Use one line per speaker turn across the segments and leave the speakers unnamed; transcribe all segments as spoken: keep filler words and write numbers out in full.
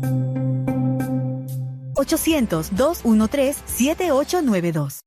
ochocientos, dos uno tres, siete ocho nueve dos.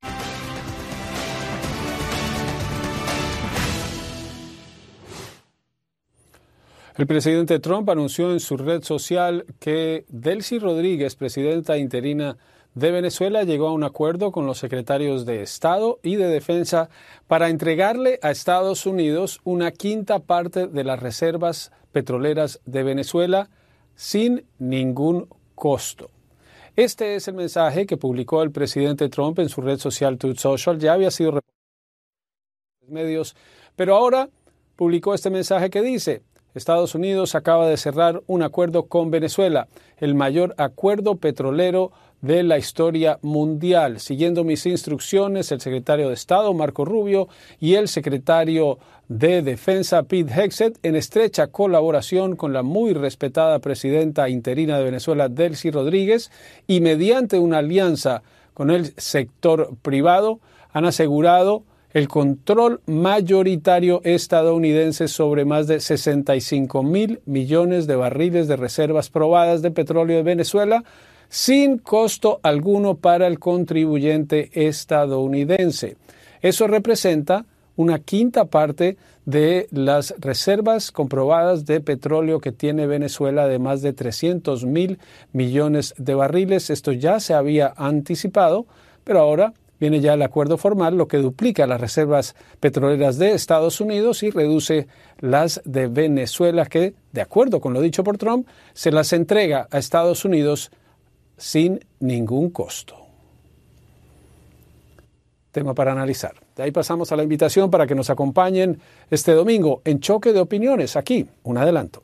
El presidente Trump anunció en su red social que Delcy Rodríguez, presidenta interina de Venezuela, llegó a un acuerdo con los secretarios de Estado y de Defensa para entregarle a Estados Unidos una quinta parte de las reservas petroleras de Venezuela sin ningún costo. Este es el mensaje que publicó el presidente Trump en su red social Truth Social. Ya había sido reportado en los medios, pero ahora publicó este mensaje que dice: Estados Unidos acaba de cerrar un acuerdo con Venezuela, el mayor acuerdo petrolero de la historia mundial. Siguiendo mis instrucciones, el secretario de Estado, Marco Rubio, y el secretario de Defensa, Pete Hegseth, en estrecha colaboración con la muy respetada presidenta interina de Venezuela, Delcy Rodríguez, y mediante una alianza con el sector privado, han asegurado el control mayoritario estadounidense sobre más de sesenta y cinco mil millones de barriles de reservas probadas de petróleo de Venezuela, sin costo alguno para el contribuyente estadounidense. Eso representa una quinta parte de las reservas comprobadas de petróleo que tiene Venezuela, de más de trescientos mil millones de barriles. Esto ya se había anticipado, pero ahora viene ya el acuerdo formal, lo que duplica las reservas petroleras de Estados Unidos y reduce las de Venezuela, que, de acuerdo con lo dicho por Trump, se las entrega a Estados Unidos sin ningún costo. Tema para analizar. De ahí pasamos a la invitación para que nos acompañen este domingo en Choque de Opiniones. Aquí, un adelanto.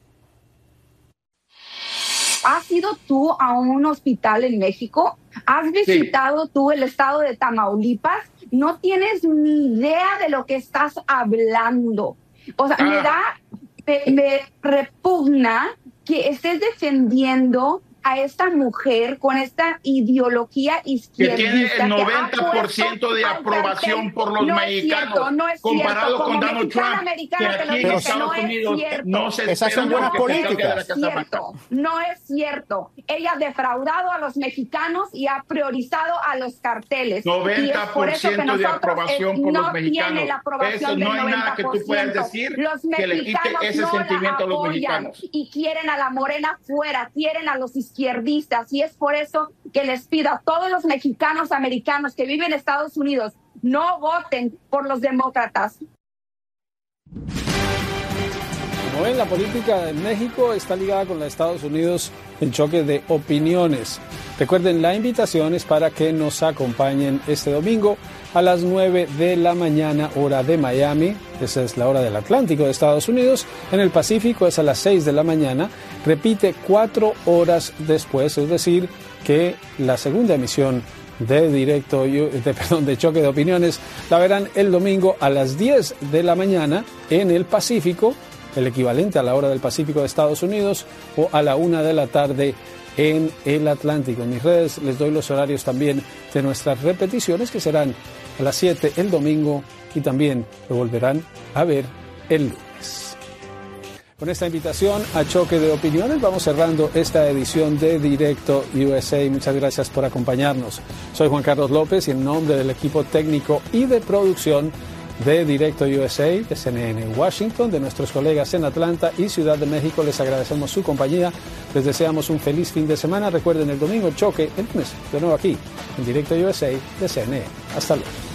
¿Has ido tú a un hospital en México? ¿Has visitado sí. tú el estado de Tamaulipas? No tienes ni idea de lo que estás hablando. O sea, ah. me da, me, me repugna que estés defendiendo a esta mujer con esta ideología izquierdista
que tiene el noventa por ciento de aprobación por los
no
mexicanos,
cierto, no es
comparado
cierto.
con Donald Trump, que aquí en Estados
no
Unidos no se
esas son buenas políticas.
No es cierto, no es cierto. Ella ha defraudado a los mexicanos y ha priorizado a los carteles.
noventa por ciento de aprobación
es,
por
no
los mexicanos.
Eso
no hay nada que tú puedas decir
los
que le quite ese
no
sentimiento a los mexicanos.
Y quieren a la morena fuera, quieren a los izquierdistas, y es por eso que les pido a todos los mexicanos americanos que viven en Estados Unidos, no voten por los demócratas.
Como ven, la política de México está ligada con la de Estados Unidos en Choque de Opiniones. Recuerden, la invitación es para que nos acompañen este domingo a las nueve de la mañana, hora de Miami. Esa es la hora del Atlántico de Estados Unidos. En el Pacífico es a las seis de la mañana. Repite cuatro horas después, es decir, que la segunda emisión de directo, de, perdón, de Choque de Opiniones la verán el domingo a las diez de la mañana en el Pacífico, el equivalente a la hora del Pacífico de Estados Unidos, o a la una de la tarde en el Atlántico. En mis redes les doy los horarios también de nuestras repeticiones, que serán a las siete el domingo y también lo volverán a ver el lunes. Con esta invitación a Choque de Opiniones vamos cerrando esta edición de Directo U S A. Muchas gracias por acompañarnos. Soy Juan Carlos López y en nombre del equipo técnico y de producción de Directo U S A, de C N N Washington, de nuestros colegas en Atlanta y Ciudad de México, les agradecemos su compañía. Les deseamos un feliz fin de semana. Recuerden, el domingo Choque, el lunes, de nuevo aquí en Directo U S A de C N N. Hasta luego.